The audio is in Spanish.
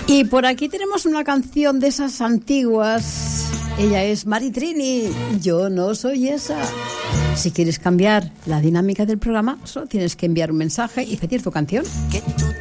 Y por aquí tenemos una canción de esas antiguas. Ella es Mari Trini. Yo no soy esa. Si quieres cambiar la dinámica del programa, solo tienes que enviar un mensaje y pedir tu canción.